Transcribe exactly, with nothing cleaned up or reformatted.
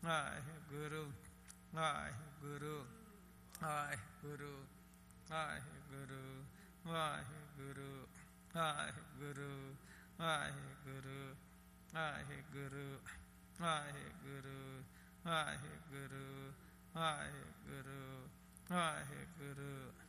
Waheguru Waheguru Waheguru Waheguru Waheguru Waheguru Waheguru Waheguru Waheguru Waheguru Waheguru Waheguru